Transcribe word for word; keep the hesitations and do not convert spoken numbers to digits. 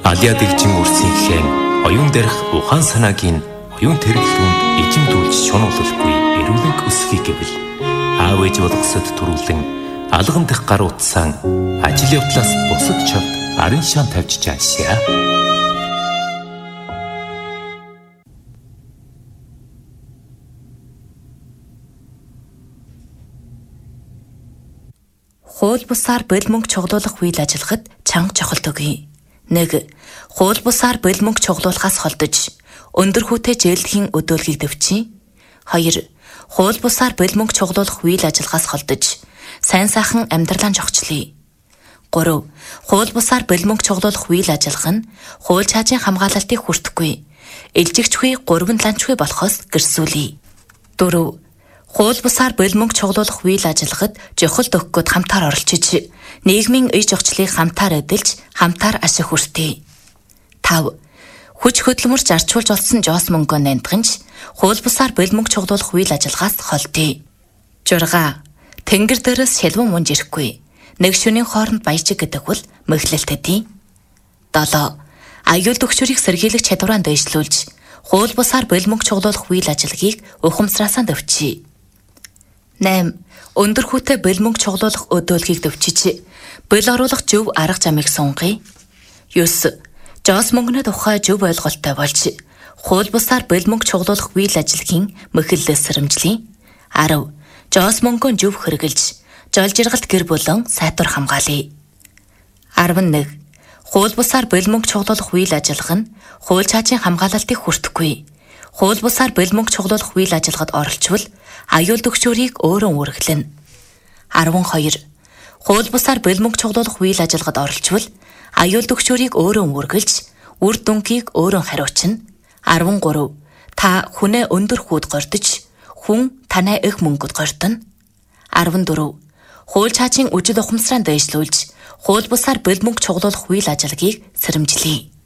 Алиа дэгжин үрсийн хэн оюун дээрх ухаан санаагийн оюун тэргэлтүүнд эжимдүүлж шунуулалгүй эрүүлэнг өсгий гэвэл аав ээж болгосод төрүүлэн алган дэх гар утсаан ажил явдлаас бусад чавд арын шаан тавьж чаашаа. Хууль бусаар бэл мөнгө чуглуулах үйл ажиллагад чанга чухал төгье. нэг. Хууль бусаар бэл мөнгө чуглуулахаас холдож өндөр хүүтэй зээлдэхийн өдөөлгийг дэвчий. хоёр. Хууль бусаар бэл мөнгө чуглуулах үйл ажиллагаас холдож сайн сайхан амьдралаа жогчлие. гурав. Хууль бусаар бэл мөнгө чуглуулах үйл ажиллагаа нь хууль чаажийн хамгаалалтыг хүртэхгүй, элжигчгүй гурван ланчгүй болохоос гэрсүүлье. дөрөв. Хууль бусаар бэл мөнгө чуглуулах үйл ажиллагад жохолт өгөхөд хамтаар оролцож, нийгмийн ие жогчлыг хамтаар эдэлж, хамтаар ашиг хүртээ. тав. Хүч хөдөлмөрч арчуулж олсон жоос мөнгөө нандганч, хууль бусаар бэл мөнгө чуглуулах үйл ажиллагаас холдъё. зурга. Тэнгэр дээрээс шилвэн мунж ирэхгүй. Нэг шөнийн хооронд баяжиг гэдэг бол мэхлэлтэдий. долоо. Аюул төгшөрийг сэргийлэх чадвараа дэвшлүүлж, хууль бусаар бэл мөнгө чуглуулах үйл ажиллагийг ухамсараасаа дэвчий. найм. Өндөр хүүтэй бэл мөнгө чуглуулах өдөөлгийг дэвчиж, бэл оруулах зөв арга замыг сунгая. ёс. Жоос мөнгөний тухай зөв ойлголттой болж, хууль бусаар бэл мөнгө чуглуулах үйл ажиллагийн мэхэллээс сэрэмжлэе. арав. Жоос мөнгөө зөв хэрэгжилж, жол жиргалт гэр бүлэн сайтвар хамгаалъя. арван нэг. Хууль бусаар бэл мөнгө чуглуулах үйл ажиллагаа нь хууль чаажийн хамгаалалтыг хүртэхгүй, хууль бусаар бэл мөнгө чуглуулах үйл ажиллагад оролцвол аюул төгшөөрийг өөрөө үргэлжлэнэ. арван хоёр. Хууль бусаар бэл мөнгө чуглуулах үйл ажиллагад оролцвол аюул төгшөөрийг өөрөө үргэлж, үр дүнгийг өөрөө хариуцна. арван гурав. Та хүнээ өндөр хүүд гордож, хүн танай их мөнгөд гордоно. арван дөрөв. Хууль чаажийн үжил ухамсараа дэвшлүүлж, хууль бусаар бэл мөнгө чуглуулах үйл ажиллагийг сэрэмжлэе.